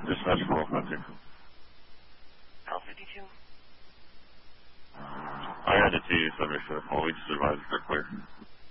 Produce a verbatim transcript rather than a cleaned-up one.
Dispatch four fifty. L fifty-two. I had it to you, so make sure all we just advised for clear.